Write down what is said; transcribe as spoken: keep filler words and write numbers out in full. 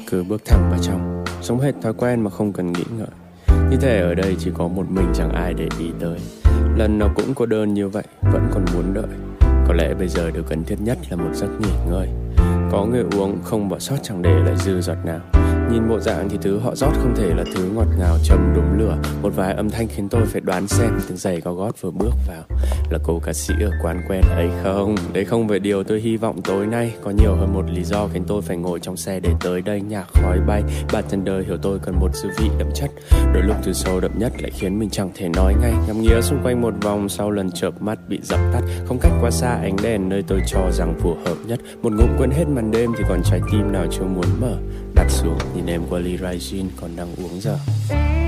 cứ bước thẳng vào trong, sống hết thói quen mà không cần nghĩ ngợi. Như thể ở đây chỉ có một mình chẳng ai để ý tới. Lần nào cũng cô đơn như vậy, vẫn còn muốn đợi. Có lẽ bây giờ điều cần thiết nhất là một giấc nghỉ ngơi. Có người uống không bỏ sót chẳng để lại dư giọt nào. Nhìn bộ dạng thì thứ họ rót không thể là thứ ngọt ngào châm đúng lửa. Một vài âm thanh khiến tôi phải đoán xem tiếng giày cao gót vừa bước vào là cô ca sĩ ở quán quen ấy không. Đấy không phải điều tôi hy vọng tối nay. Có nhiều hơn một lý do khiến tôi phải ngồi trong xe để tới đây. Nhạc khói bay, bartender hiểu tôi cần một dư vị đậm chất. Đôi lúc từ sâu đậm nhất lại khiến mình chẳng thể nói ngay. Ngắm nghía xung quanh một vòng sau lần chợp mắt bị dập tắt. Không cách quá xa ánh đèn nơi tôi cho rằng phù hợp nhất. Một ngụm quên hết màn đêm thì còn trái tim nào chưa muốn mở. Đặt xuống nhìn em qua ly Raisin còn đang uống giờ.